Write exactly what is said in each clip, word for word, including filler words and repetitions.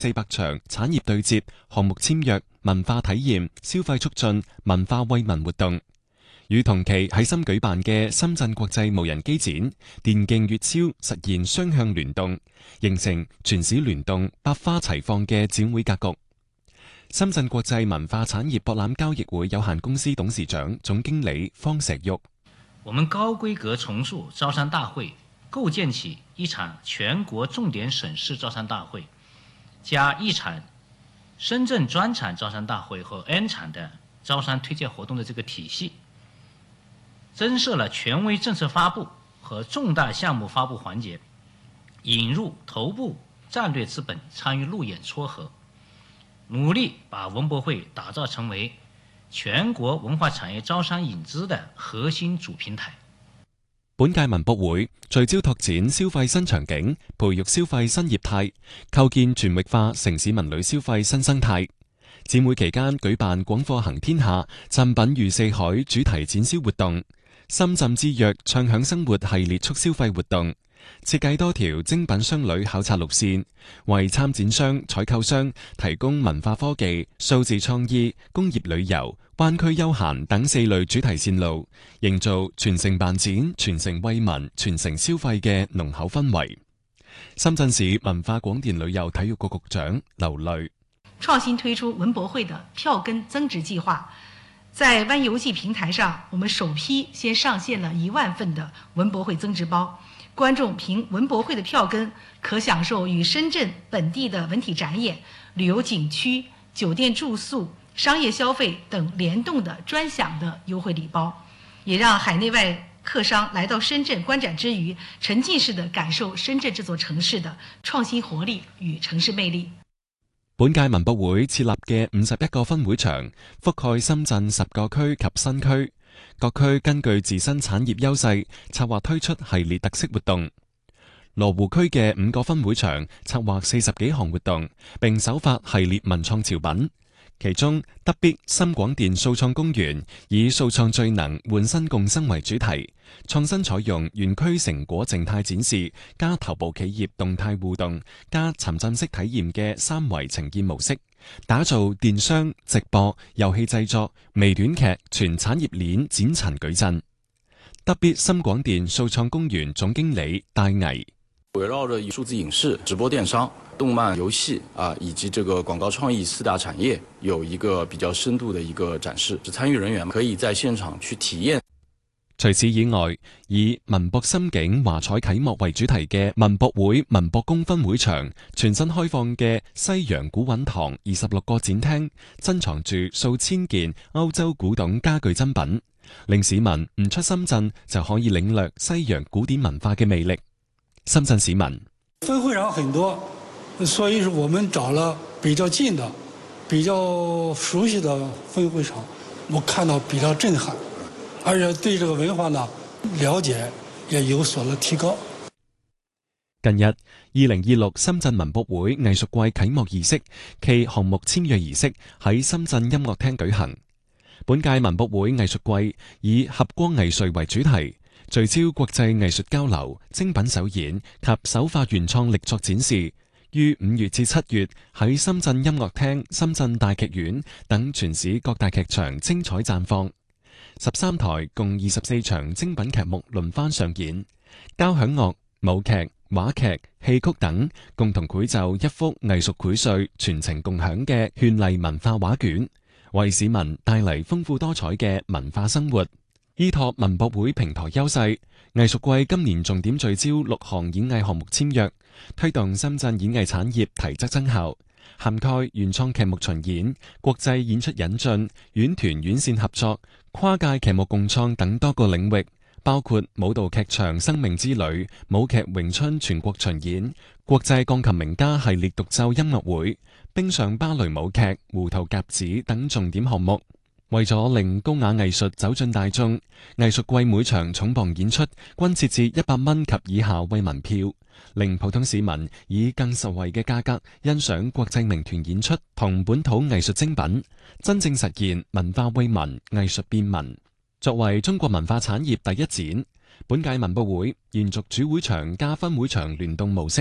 四百場產業對接、項目簽約、文化體驗、消費促進、文化惠民活動，與同期喺深舉辦嘅深圳國際無人機展、電競粵超實現雙向聯動，形成全市聯動、百花齊放嘅展會格局。深圳國際文化產業博覽交易會有限公司董事長、總經理方石玉： 我們高規格重塑招商大會，構建起一場全國重點省市招商大會，加一場深圳專場招商大會和 N 場的招商推介活動的這個體系，增設了權威政策發布和重大項目發布環節，引入頭部戰略資本參與路演撮合，努力把文博會打造成為全國文化產業招商引資的核心主平台。 本屆文博會聚焦拓展消費新場景，培育消費新業態，構建全域化城市文旅消費新生態。展會期間舉辦廣貨行天下、贈品如四海主題展銷活動，深圳之約暢享生活系列促消費活動，設計多條精品商旅考察路線，為參展商、採購商提供文化科技、數字創意、工業旅遊、灣區休閒等四類主題線路，營造全城辦展、全城惠民、全城消費嘅濃厚氛圍。深圳市文化廣電旅遊體育局局長劉雷： 創新推出文博會的票根增值計劃，在灣遊記平台上，我們首批先上線了一萬份的文博會增值包。觀眾憑文博會的票根，可享受與深圳本地的文體展演、旅遊景區、酒店住宿、商業消費等聯動的專享的優惠禮包，也讓海內外客商來到深圳觀展之餘，沉浸式的感受深圳這座城市的創新活力與城市魅力。 本屆文博會設立嘅五十一個分會場，覆蓋深圳十個區及新區。各區根據自身產業優勢，策劃推出系列特色活動。羅湖區嘅五個分會場策劃四十幾項活動，並首發系列文創潮品。其中，德必深廣電數創公園以數創最能換新共生為主題，創新採用園區成果靜態展示加頭部企業動態互動加沉浸式體驗嘅三維呈現模式，打造電商、直播、遊戲製作、微短劇全產業鏈展陳矩陣。德必深廣電數創公園總經理戴毅： 圍繞着數字影視、直播電商、動漫、遊戲啊，以及這個廣告創意四大產業，有一個比較深度的一個展示，參與人員可以在現場去體驗。 除此以外，以文博心境華彩啟幕為主題嘅文博會文博宮分會場，全新開放嘅西洋古韻堂二十六個展廳，珍藏住數千件歐洲古董家具珍品，令市民唔出深圳就可以領略西洋古典文化嘅魅力。深圳市民分會場很多，所以我們找了比較近的、比較熟悉的分會場，我看到比較震撼，而且對這個文化呢了解也有所了提高。 近日，二零二六深圳文博會藝術季啟幕儀式暨項目簽約儀式喺深圳音樂廳舉行。本屆文博會藝術季以合光藝術為主題，聚焦國際藝術交流、精品首演及首發原創力作展示，於五月至七月喺深圳音樂廳、深圳大劇院等全市各大劇場精彩綻放。十三台共二十四場精品劇目輪番上演，交響樂、舞劇、話劇、戲曲等共同繪就一幅藝術薈萃全程共享嘅絢麗文化畫卷，為市民帶嚟豐富多彩嘅文化生活。依託文博會平台優勢，藝術季今年重點聚焦六項演藝項目簽約，推動深圳演藝產業提質增效，涵蓋原創劇目巡演、國際演出引進、院團院線合作、跨界劇目共創等多個領域，包括舞蹈劇場生命之旅、舞劇詠春全國巡演、國際鋼琴名家系列獨奏音樂會、冰上芭蕾舞劇、胡桃夾子等重點項目。為咗令高雅藝術走進大眾，藝術季每場重磅演出均設置一百蚊及以下慰民票，令普通市民以更實惠嘅價格欣賞國際名團演出同本土藝術精品，真正實現文化惠民、藝術便民。作為中國文化產業第一展，本屆文博會延續主會場加分會場聯動模式，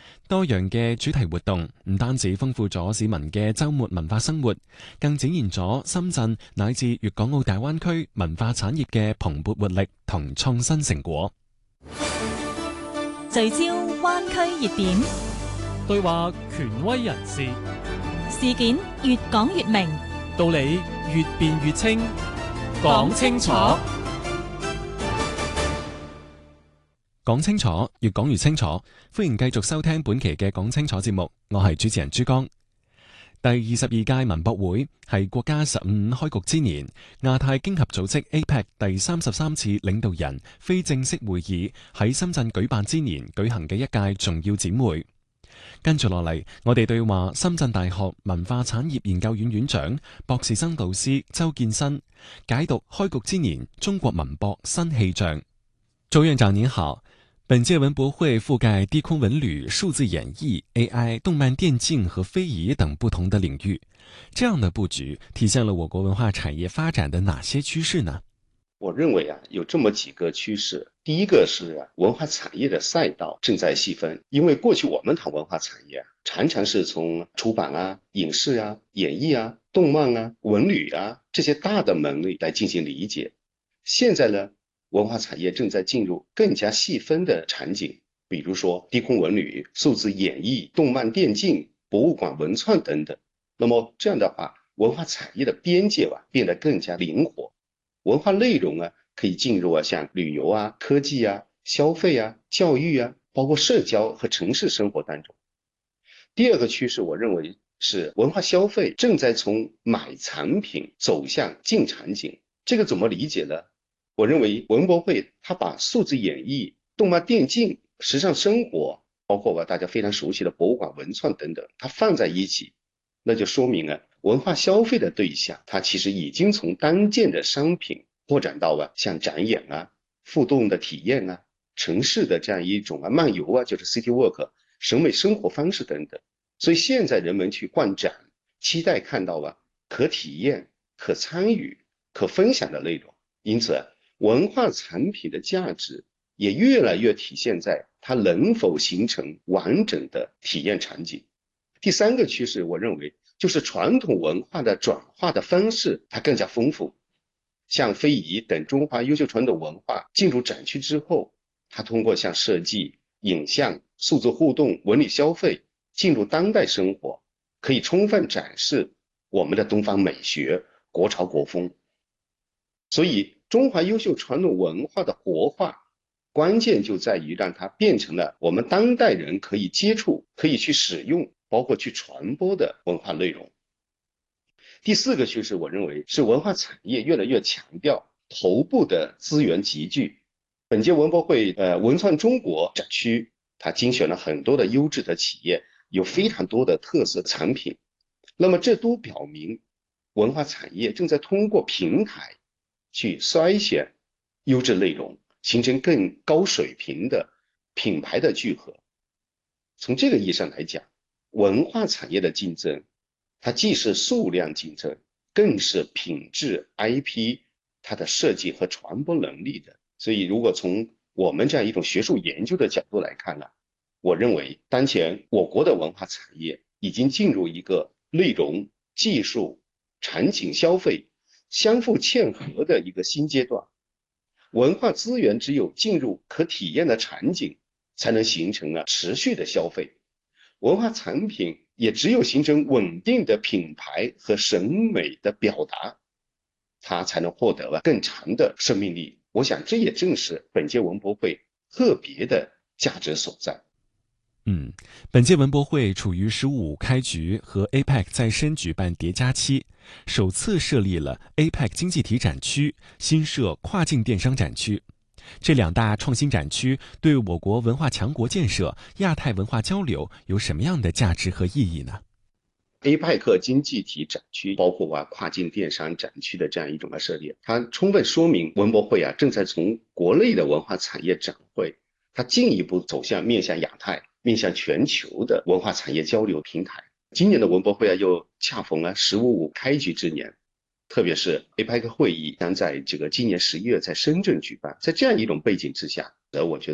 多樣嘅主題活動唔單止豐富咗市民嘅週末文化生活，更展現咗深圳乃至粵港澳大灣區文化產業嘅蓬勃活力同創新成果。 聚焦灣區熱點， 對話權威人士， 事件越講越明， 道理越辯越清，講清楚。 講清楚，越講越清楚。歡迎繼續收聽本期嘅講清楚節目，我係主持人朱江。第二十二屆文博會係國家十五五開局之年，亞太經合組織 A P E C 第三十三次領導人非正式會議喺深圳舉辦之年舉行嘅一屆重要展會。跟住落嚟，我哋對話深圳大學文化產業研究院院長、博士生導師周建新，解讀開局之年中國文博新氣象。周院長您好。本屆文博會覆蓋低空文旅、數字演繹、A I、動漫電競和非遺等不同的領域，這樣的布局體現了我國文化產業發展的哪些趨勢呢？ 我認為啊，有這麼幾個趨勢。第一個是啊，文化產業的賽道正在細分，因為過去我們談文化產業啊，常常是從出版啊、影視啊、演藝啊、動漫啊、文旅啊這些大的門類來進行理解。現在呢，文化產業正在進入更加細分的場景，比如說低空文旅、數字演繹、動漫電競、博物館文創等等。那麼這樣的話，文化產業的邊界啊變得更加靈活，文化內容啊可以進入啊像旅遊啊、科技啊、消費啊、教育啊，包括社交和城市生活當中。第二個趨勢，我認為是文化消費正在從買產品走向進場景。這個怎麼理解呢？我認為文博會它把數字演繹、動漫電競、時尚生活，包括吧大家非常熟悉的博物館文創等等，它放在一起，那就說明啊，文化消費的對象，它其實已經從單件的商品擴展到啊像展演啊、互動的體驗啊、城市的這樣一種啊漫遊啊，就是 City Walk、審美生活方式等等。所以現在人們去逛展，期待看到啊可體驗、可參與、可分享的內容，因此啊文化產品的價值也越來越體現在它能否形成完整的體驗場景。第三個趨勢，我認為就是傳統文化的轉化的方式，它更加豐富。像非遺等中華優秀傳統文化進入展區之後，它通過像設計、影像、數字互動、文旅消費進入當代生活，可以充分展示我們的東方美學、國潮國風。所以中華優秀傳統文化的活化，關鍵就在於讓它變成了我們當代人可以接觸、可以去使用、包括去傳播的文化內容。第四個趨勢，我認為是文化產業越來越強調頭部的資源集聚。本屆文博會呃文創中國展區，它精選了很多的優質的企業，有非常多的特色產品。那麼這都表明文化產業正在通過平台去篩選優質內容，形成更高水平的品牌的聚合。從這個意義上來講，文化產業的競爭，它既是數量競爭，更是品質 I P 它的設計和傳播能力的。所以如果從我們這樣一種學術研究的角度來看呢，我認為當前我國的文化產業已經進入一個內容、技術、場景消費相互嵌合的一個新階段。文化資源只有進入可體驗的場景，才能形成啊持續的消費。文化產品也只有形成穩定的品牌和審美的表達，它才能獲得了更長的生命力。我想這也正是本屆文博會特別的價值所在。 嗯，本屆文博會處於十五五開局和 A P E C 在深舉辦疊加期，首次設立了 A P E C 經濟體展區，新設跨境電商展區。這兩大創新展區對我國文化強國建設、亞太文化交流有什麼樣的價值和意義呢？ A P E C 經濟體展區包括啊跨境電商展區的這樣一種的設立，它充分說明文博會啊正在從國內的文化產業展會，它進一步走向面向亞太、面向全球的文化產業交流平台。今年的文博會啊又恰逢了十五五開局之年，特別是 A P E C 會議將在這個今年十一月在深圳舉辦，在這樣一種背景之下，呃，我覺得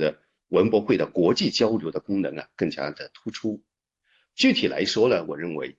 文博会的国际交流的功能啊更加的突出。具体来说呢，我认为